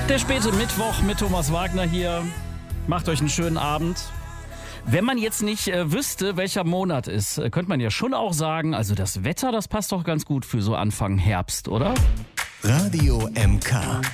Der späte Mittwoch mit Thomas Wagner hier. Macht euch einen schönen Abend. Wenn man jetzt nicht wüsste, welcher Monat ist, könnte man ja schon auch sagen, also das Wetter, das passt doch ganz gut für so Anfang Herbst, oder? Radio MK.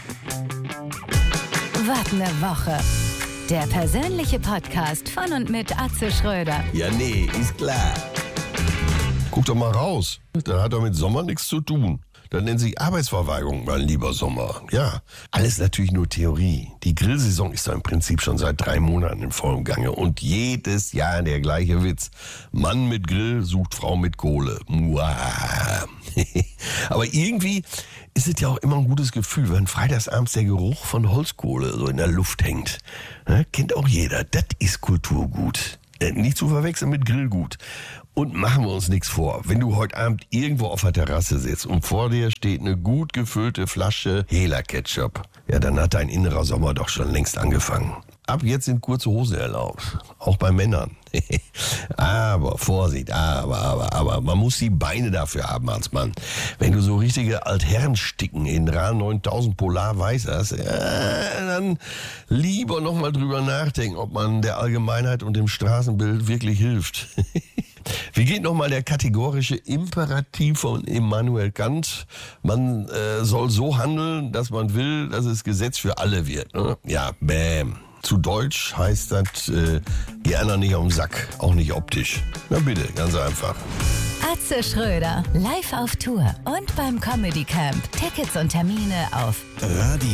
Wagner Woche. Der persönliche Podcast von und mit Atze Schröder. Ja, nee, ist klar. Guck doch mal raus. Das hat doch mit Sommer nichts zu tun. Das nennt sich Arbeitsverweigerung, mein lieber Sommer. Ja, alles natürlich nur Theorie. Die Grillsaison ist doch im Prinzip schon seit 3 Monaten in vollem Gange. Und jedes Jahr der gleiche Witz. Mann mit Grill sucht Frau mit Kohle. Muah. Aber irgendwie ist es ja auch immer ein gutes Gefühl, wenn freitagsabends der Geruch von Holzkohle so in der Luft hängt. Ja, kennt auch jeder. Das ist Kulturgut. Nicht zu verwechseln mit Grillgut. Und machen wir uns nichts vor. Wenn du heute Abend irgendwo auf der Terrasse sitzt und vor dir steht eine gut gefüllte Flasche Hela-Ketchup, ja, dann hat dein innerer Sommer doch schon längst angefangen. Ab jetzt sind kurze Hosen erlaubt. Auch bei Männern. Aber, Vorsicht, aber, man muss die Beine dafür haben als Mann. Wenn du so richtige Altherrensticken in RA 9000 Polar weiß hast, dann lieber nochmal drüber nachdenken, ob man der Allgemeinheit und dem Straßenbild wirklich hilft. Wie geht nochmal der kategorische Imperativ von Immanuel Kant? Man soll so handeln, dass man will, dass es Gesetz für alle wird. Ne? Ja, bäm. Zu Deutsch heißt das, geh einer nicht auf den Sack, auch nicht optisch. Na bitte, ganz einfach. Atze Schröder, live auf Tour und beim Comedy Camp. Tickets und Termine auf Radio